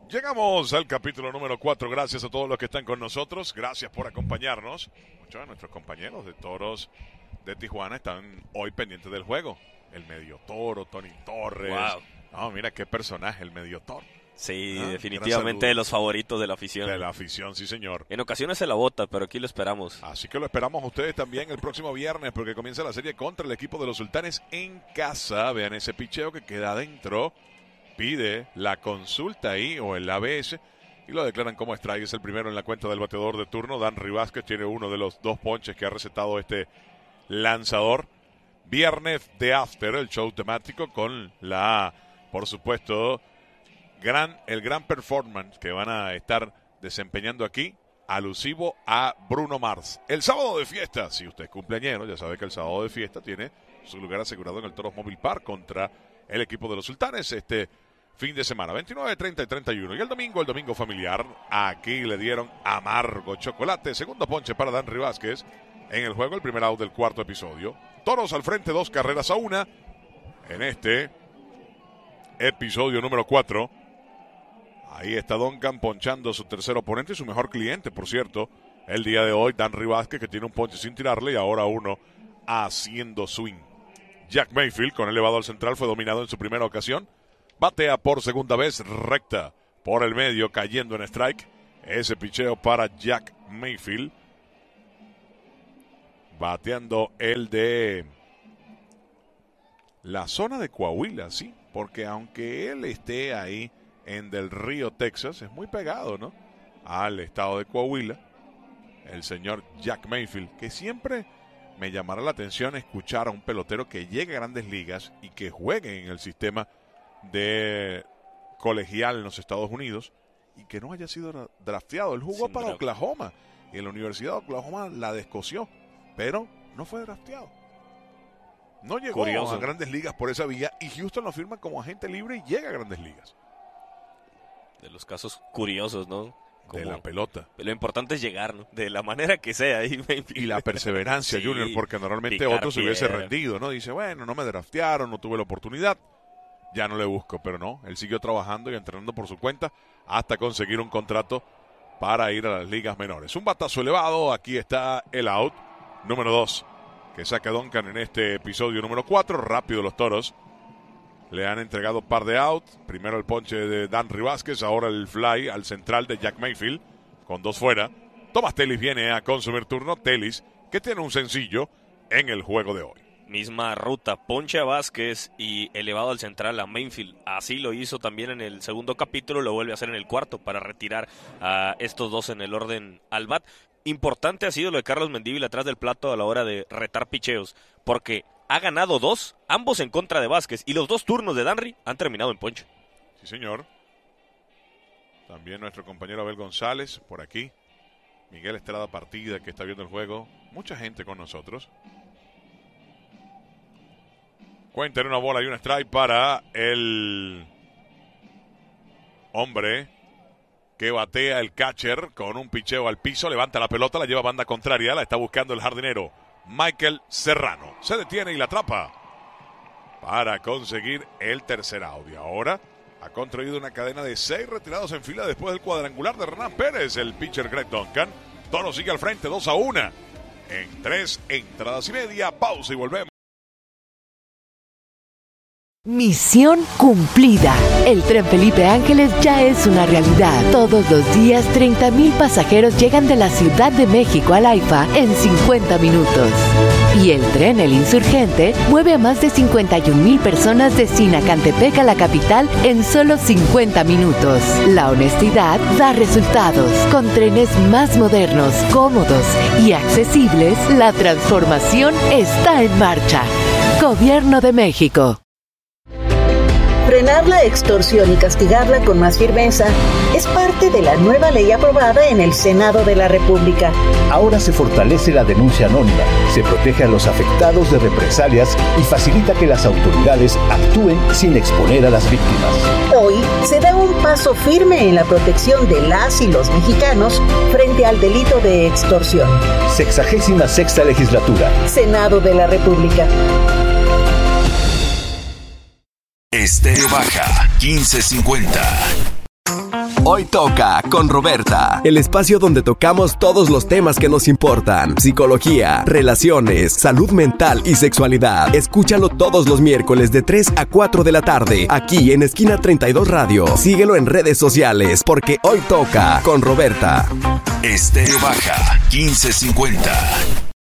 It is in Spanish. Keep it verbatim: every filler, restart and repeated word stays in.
Llegamos al capítulo número cuatro. Gracias a todos los que están con nosotros. Gracias por acompañarnos. Muchos de nuestros compañeros de Toros de Tijuana están hoy pendientes del juego. El medio toro, Tony Torres. Wow. No, mira qué personaje, el medio toro. Sí, ¿Ah? definitivamente de los favoritos de la afición. De la afición, sí señor. En ocasiones se la bota, pero aquí lo esperamos. Así que lo esperamos a ustedes también el próximo viernes, porque comienza la serie contra el equipo de los Sultanes en casa. Vean ese picheo que queda adentro. Pide la consulta ahí o el A B S y lo declaran como strike. Es el primero en la cuenta del bateador de turno. Danry Vázquez tiene uno de los dos ponches que ha recetado este lanzador. Viernes de After, el show temático con la, por supuesto, gran, el gran performance que van a estar desempeñando aquí, alusivo a Bruno Mars. El sábado de fiesta, si usted es cumpleañero, ya sabe que el sábado de fiesta tiene su lugar asegurado en el Toros Mobile Park contra el equipo de los Sultanes este fin de semana, veintinueve, treinta y treinta y uno. Y el domingo, el domingo familiar, aquí le dieron amargo chocolate. Segundo ponche para Danry Vázquez en el juego, el primer out del cuarto episodio. Toros al frente, dos carreras a una en este episodio número cuatro. Ahí está Duncan ponchando a su tercer oponente y su mejor cliente, por cierto, el día de hoy, Danry Vázquez, que tiene un ponche sin tirarle y ahora uno haciendo swing. Jack Mayfield, con elevado al central, fue dominado en su primera ocasión. Batea por segunda vez, recta por el medio, cayendo en strike. Ese picheo para Jack Mayfield. Bateando el de la zona de Coahuila, sí, porque aunque él esté ahí en Del Río, Texas, es muy pegado, ¿no?, al estado de Coahuila. El señor Jack Mayfield, que siempre me llamará la atención escuchar a un pelotero que llegue a Grandes Ligas y que juegue en el sistema de colegial en los Estados Unidos y que no haya sido drafteado. Él jugó Sin para draft. Oklahoma y en la Universidad de Oklahoma la descoció, pero no fue drafteado. No llegó Curioso. a Grandes Ligas por esa vía y Houston lo firma como agente libre y llega a Grandes Ligas. De los casos curiosos, ¿no? De Como- la pelota. Lo importante es llegar, ¿no? De la manera que sea. Y, Y la perseverancia, Sí, Junior, porque normalmente picar otro se hubiese piedra. rendido, ¿no? Dice, bueno, no me draftearon, no tuve la oportunidad, ya no le busco, pero no, él siguió trabajando y entrenando por su cuenta hasta conseguir un contrato para ir a las ligas menores. Un batazo elevado, aquí está el out, número dos, que saca Duncan en este episodio número cuatro, rápido los Toros. Le han entregado par de out, primero el ponche de Danry Vázquez, ahora el fly al central de Jack Mayfield, con dos fuera. Thomas Telis viene a consumir turno, Telis, que tiene un sencillo en el juego de hoy. Misma ruta, ponche a Vázquez y elevado al central a Mayfield. Así lo hizo también en el segundo capítulo, lo vuelve a hacer en el cuarto para retirar a estos dos en el orden al bat. Importante ha sido lo de Carlos Mendívil atrás del plato a la hora de retar picheos, porque ha ganado dos, ambos en contra de Vázquez, y los dos turnos de Danry han terminado en ponche. Sí, señor. También nuestro compañero Abel González, por aquí. Miguel Estrada Partida, que está viendo el juego. Mucha gente con nosotros. Cuenta en una bola y un strike para el hombre que batea el catcher con un picheo al piso. Levanta la pelota, la lleva a banda contraria. La está buscando el jardinero Michael Serrano. Se detiene y la atrapa para conseguir el tercer out. Y ahora ha construido una cadena de seis retirados en fila después del cuadrangular de Hernán Pérez. El pitcher Greg Duncan. Toro sigue al frente, dos a una. En tres entradas y media. Pausa y volvemos. Misión cumplida. El Tren Felipe Ángeles ya es una realidad. Todos los días treinta mil pasajeros llegan de la Ciudad de México al AIFA en cincuenta minutos. Y el tren El Insurgente mueve a más de cincuenta y un mil personas de Sinacantepec a la capital en solo cincuenta minutos. La honestidad da resultados. Con trenes más modernos, cómodos y accesibles, la transformación está en marcha. Gobierno de México. Frenar la extorsión y castigarla con más firmeza es parte de la nueva ley aprobada en el Senado de la República. Ahora se fortalece la denuncia anónima, se protege a los afectados de represalias y facilita que las autoridades actúen sin exponer a las víctimas. Hoy se da un paso firme en la protección de las y los mexicanos frente al delito de extorsión. Sexagésima sexta legislatura. Senado de la República. Estéreo Baja quince cincuenta. Hoy Toca con Roberta. El espacio donde tocamos todos los temas que nos importan. Psicología, relaciones, salud mental y sexualidad. Escúchalo todos los miércoles de tres a cuatro de la tarde, aquí en Esquina treinta y dos Radio. Síguelo en redes sociales, porque Hoy Toca con Roberta. Estéreo Baja, quince cincuenta.